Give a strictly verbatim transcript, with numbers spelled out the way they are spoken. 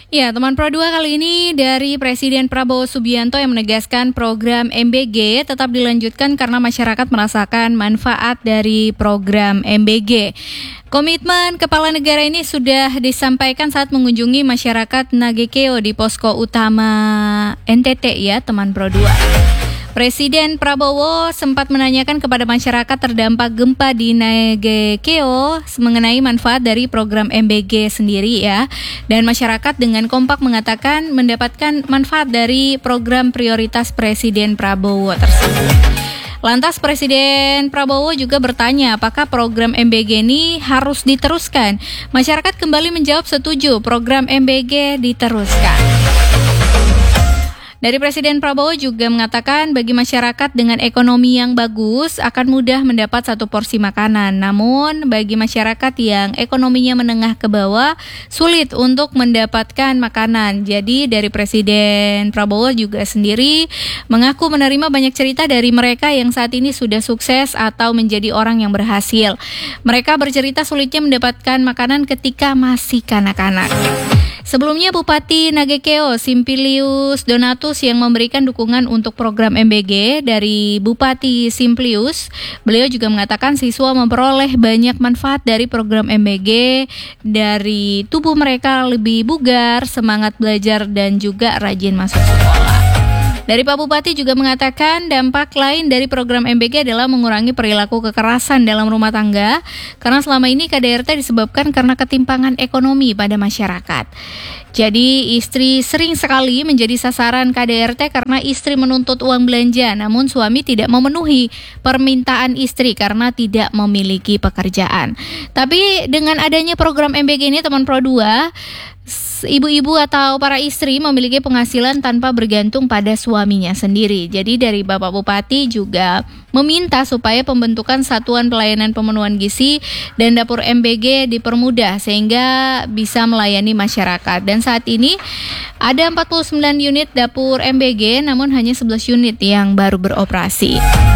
Ya, teman Pro dua kali ini dari Presiden Prabowo Subianto yang menegaskan program M B G tetap dilanjutkan karena masyarakat merasakan manfaat dari program M B G. Komitmen Kepala Negara ini sudah disampaikan saat mengunjungi masyarakat Nagekeo di posko utama N T T ya, teman Pro dua. Presiden Prabowo sempat menanyakan kepada masyarakat terdampak gempa di Nagekeo mengenai manfaat dari program M B G sendiri ya. Dan masyarakat dengan kompak mengatakan mendapatkan manfaat dari program prioritas Presiden Prabowo tersebut. Lantas Presiden Prabowo juga bertanya apakah program M B G ini harus diteruskan. Masyarakat kembali menjawab setuju program M B G diteruskan. Dari Presiden Prabowo juga mengatakan bagi masyarakat dengan ekonomi yang bagus akan mudah mendapat satu porsi makanan. Namun bagi masyarakat yang ekonominya menengah ke bawah sulit untuk mendapatkan makanan. Jadi dari Presiden Prabowo juga sendiri mengaku menerima banyak cerita dari mereka yang saat ini sudah sukses atau menjadi orang yang berhasil. Mereka bercerita sulitnya mendapatkan makanan ketika masih kanak-kanak. Sebelumnya Bupati Nagekeo Simplius Donatus yang memberikan dukungan untuk program M B G dari Bupati Simplius, beliau juga mengatakan siswa memperoleh banyak manfaat dari program M B G, dari tubuh mereka lebih bugar, semangat belajar dan juga rajin masuk sekolah. Dari Pak Bupati juga mengatakan dampak lain dari program M B G adalah mengurangi perilaku kekerasan dalam rumah tangga karena selama ini K D R T disebabkan karena ketimpangan ekonomi pada masyarakat. Jadi istri sering sekali menjadi sasaran K D R T karena istri menuntut uang belanja namun suami tidak memenuhi permintaan istri karena tidak memiliki pekerjaan. Tapi dengan adanya program M B G ini teman Pro dua, ibu-ibu atau para istri memiliki penghasilan tanpa bergantung pada suaminya sendiri. Jadi dari Bapak Bupati juga meminta supaya pembentukan Satuan Pelayanan Pemenuhan Gizi dan Dapur M B G dipermudah sehingga bisa melayani masyarakat. Dan saat ini ada empat puluh sembilan unit dapur M B G namun hanya sebelas unit yang baru beroperasi.